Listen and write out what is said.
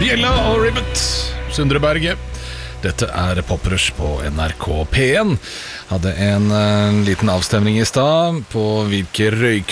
Bjella og Ribbet, Sundre Berge. Dette Poprush på NRK P1. Hadde en liten avstemning I stad på hvilke